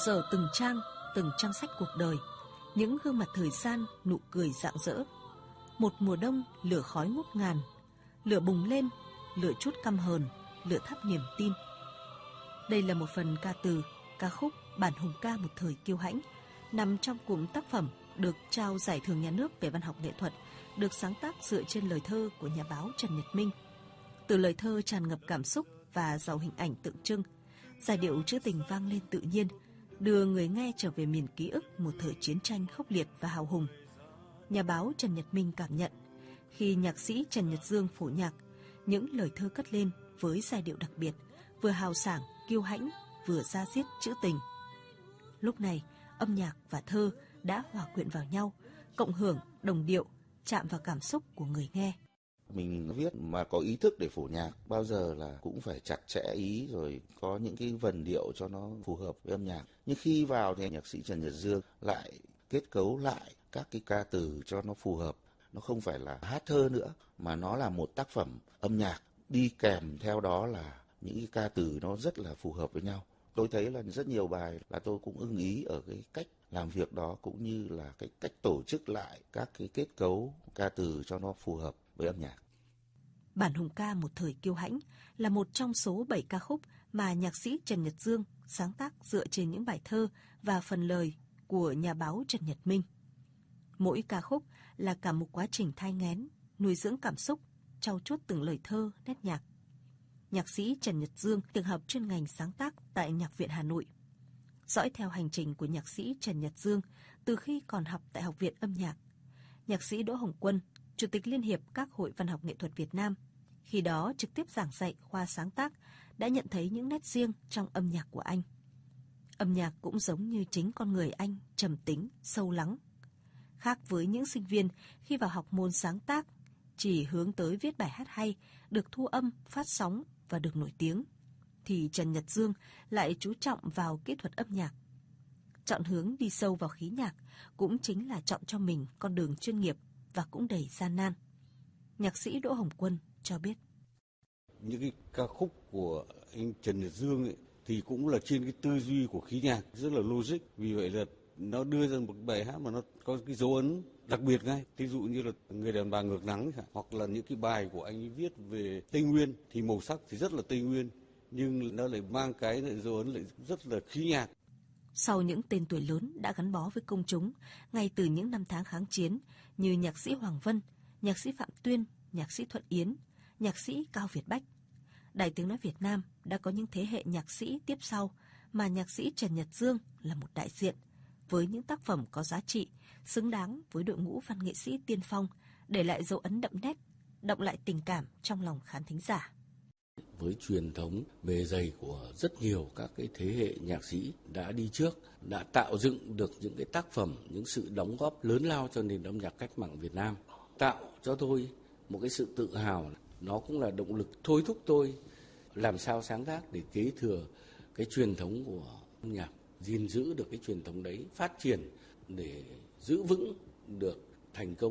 Dở từng trang sách cuộc đời, những gương mặt thời gian, nụ cười rạng rỡ. Một mùa đông lửa khói ngút ngàn, lửa bùng lên, lửa chút căm hờn, lửa thắp niềm tin. Đây là một phần ca từ, ca khúc Bản hùng ca một thời kiêu hãnh, nằm trong cụm tác phẩm được trao giải thưởng nhà nước về văn học nghệ thuật, được sáng tác dựa trên lời thơ của nhà báo Trần Nhật Minh. Từ lời thơ tràn ngập cảm xúc và giàu hình ảnh tượng trưng, giai điệu trữ tình vang lên tự nhiên, đưa người nghe trở về miền ký ức một thời chiến tranh khốc liệt và hào hùng. Nhà báo Trần Nhật Minh cảm nhận, khi nhạc sĩ Trần Nhật Dương phổ nhạc, những lời thơ cất lên với giai điệu đặc biệt, vừa hào sảng, kiêu hãnh, vừa da diết trữ tình. Lúc này, âm nhạc và thơ đã hòa quyện vào nhau, cộng hưởng, đồng điệu, chạm vào cảm xúc của người nghe. Mình viết mà có ý thức để phổ nhạc, bao giờ là cũng phải chặt chẽ ý, rồi có những cái vần điệu cho nó phù hợp với âm nhạc. Nhưng khi vào thì nhạc sĩ Trần Nhật Dương lại kết cấu lại các cái ca từ cho nó phù hợp. Nó không phải là hát thơ nữa, mà nó là một tác phẩm âm nhạc, đi kèm theo đó là những cái ca từ nó rất là phù hợp với nhau. Tôi thấy là rất nhiều bài là tôi cũng ưng ý ở cái cách làm việc đó, cũng như là cái cách tổ chức lại các cái kết cấu ca từ cho nó phù hợp với âm nhạc. Bản hùng ca một thời kiêu hãnh là một trong số 7 ca khúc mà nhạc sĩ Trần Nhật Dương sáng tác dựa trên những bài thơ và phần lời của nhà báo Trần Nhật Minh. Mỗi ca khúc là cả một quá trình thai nghén, nuôi dưỡng cảm xúc, trau chuốt từng lời thơ, nét nhạc. Nhạc sĩ Trần Nhật Dương từng học chuyên ngành sáng tác tại Nhạc viện Hà Nội. Dõi theo hành trình của nhạc sĩ Trần Nhật Dương từ khi còn học tại Học viện Âm nhạc, nhạc sĩ Đỗ Hồng Quân, Chủ tịch Liên hiệp các hội văn học nghệ thuật Việt Nam, khi đó trực tiếp giảng dạy khoa sáng tác, đã nhận thấy những nét riêng trong âm nhạc của anh. Âm nhạc cũng giống như chính con người anh, trầm tính, sâu lắng. Khác với những sinh viên khi vào học môn sáng tác, chỉ hướng tới viết bài hát hay, được thu âm, phát sóng và được nổi tiếng, thì Trần Nhật Dương lại chú trọng vào kỹ thuật âm nhạc. Chọn hướng đi sâu vào khí nhạc cũng chính là chọn cho mình con đường chuyên nghiệp và cũng đầy gian nan. Nhạc sĩ Đỗ Hồng Quân cho biết. Những cái ca khúc của anh Trần Nhật Dương ấy, thì cũng là trên cái tư duy của khí nhạc rất là logic. Vì vậy là nó đưa ra một bài hát mà nó có cái dấu ấn đặc biệt ngay. Ví dụ như là Người đàn bà ngược nắng, hoặc là những cái bài của anh ấy viết về Tây Nguyên thì màu sắc thì rất là Tây Nguyên, nhưng nó lại mang cái dấu ấn lại rất là khí nhạc. Sau những tên tuổi lớn đã gắn bó với công chúng ngay từ những năm tháng kháng chiến như nhạc sĩ Hoàng Vân, nhạc sĩ Phạm Tuyên, nhạc sĩ Thuận Yến, nhạc sĩ Cao Việt Bách, Đài Tiếng nói Việt Nam đã có những thế hệ nhạc sĩ tiếp sau mà nhạc sĩ Trần Nhật Dương là một đại diện, với những tác phẩm có giá trị, xứng đáng với đội ngũ văn nghệ sĩ tiên phong, để lại dấu ấn đậm nét, động lại tình cảm trong lòng khán thính giả. Với truyền thống bề dày của rất nhiều các cái thế hệ nhạc sĩ đã đi trước, đã tạo dựng được những cái tác phẩm, những sự đóng góp lớn lao cho nền âm nhạc cách mạng Việt Nam, tạo cho tôi một cái sự tự hào. Nó cũng là động lực thôi thúc tôi làm sao sáng tác để kế thừa cái truyền thống của âm nhạc, gìn giữ được cái truyền thống đấy, phát triển để giữ vững được thành công